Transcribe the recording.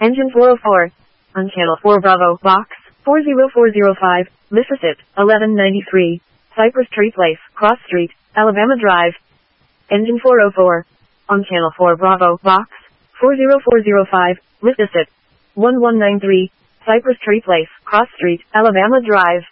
Engine 404. On Channel 4 Bravo, Box 40405, Mississippi, 1193. Cypress Tree Place, Cross Street, Alabama Drive. Engine 404. On Channel 4 Bravo, Box 40405, Mississippi, 1193. Cypress Tree Place, Cross Street, Alabama Drive.